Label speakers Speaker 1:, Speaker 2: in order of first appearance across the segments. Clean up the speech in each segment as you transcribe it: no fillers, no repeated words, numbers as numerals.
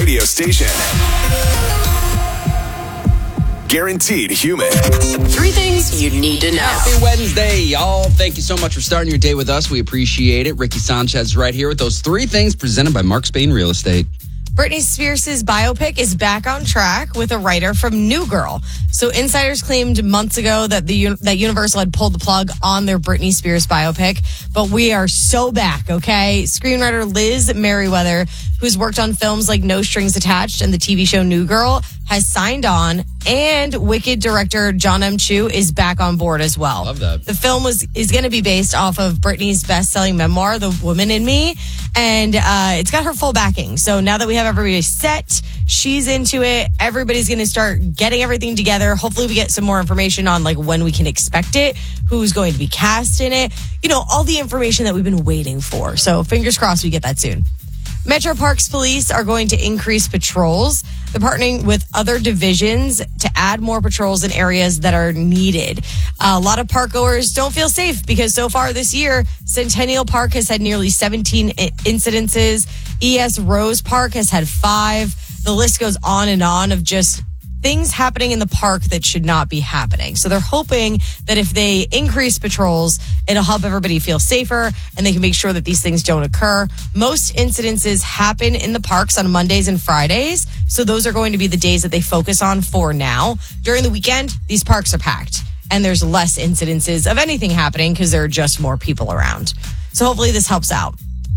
Speaker 1: radio station. Guaranteed human.
Speaker 2: 3 things you need to know.
Speaker 3: Happy Wednesday, y'all. Thank you so much for starting your day with us. We appreciate it. Ricky Sanchez right here with those 3 things presented by Mark Spain Real Estate.
Speaker 4: Britney Spears' biopic is back on track with a writer from New Girl. So insiders claimed months ago that that Universal had pulled the plug on their Britney Spears biopic, but we are so back, okay? Screenwriter Liz Merriweather, who's worked on films like No Strings Attached and the TV show New Girl, has signed on, and Wicked director John M. Chu is back on board as well.
Speaker 3: Love that.
Speaker 4: The film is going to be based off of Britney's best-selling memoir, The Woman in Me, and it's got her full backing. So now that we have everybody set, she's into it. Everybody's going to start getting everything together. Hopefully we get some more information on like when we can expect it, who's going to be cast in it, all the information that we've been waiting for. So fingers crossed we get that soon. Metro Parks Police are going to increase patrols. They're partnering with other divisions to add more patrols in areas that are needed. A lot of park goers don't feel safe because so far this year, Centennial Park has had nearly 17 incidences. ES Rose Park has had 5. The list goes on and on of just things happening in the park that should not be happening. So they're hoping that if they increase patrols, it'll help everybody feel safer and they can make sure that these things don't occur. Most incidences happen in the parks on Mondays and Fridays. So those are going to be the days that they focus on for now. During the weekend, these parks are packed and there's less incidences of anything happening because there are just more people around. So hopefully this helps out.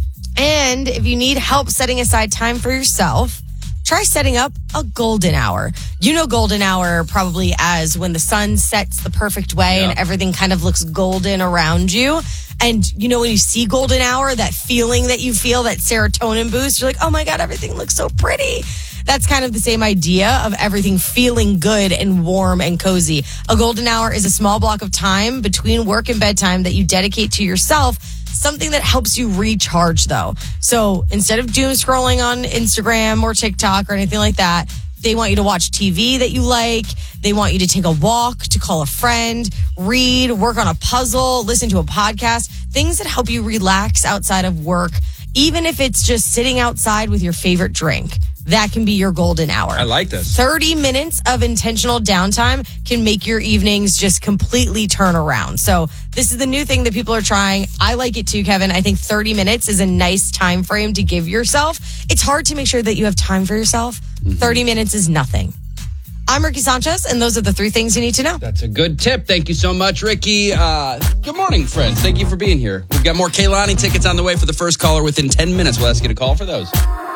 Speaker 4: And if you need help setting aside time for yourself, try setting up a golden hour. You know golden hour probably as when the sun sets the perfect way and everything kind of looks golden around you. And when you see golden hour, that feeling that you feel, that serotonin boost, you're like, oh my God, everything looks so pretty. That's kind of the same idea of everything feeling good and warm and cozy. A golden hour is a small block of time between work and bedtime that you dedicate to yourself. Something that helps you recharge, though. So instead of doom scrolling on Instagram or TikTok or anything like that, they want you to watch TV that you like. They want you to take a walk, to call a friend, read, work on a puzzle, listen to a podcast, things that help you relax outside of work, even if it's just sitting outside with your favorite drink. That can be your golden hour.
Speaker 3: I like this.
Speaker 4: 30 minutes of intentional downtime can make your evenings just completely turn around. So this is the new thing that people are trying. I like it too, Kevin. I think 30 minutes is a nice time frame to give yourself. It's hard to make sure that you have time for yourself. 30 minutes is nothing. I'm Ricky Sanchez, and those are the 3 things you need to know.
Speaker 3: That's a good tip. Thank you so much, Ricky. Good morning, friends. Thank you for being here. We've got more Kehlani tickets on the way for the first caller within 10 minutes. We'll ask you to call for those.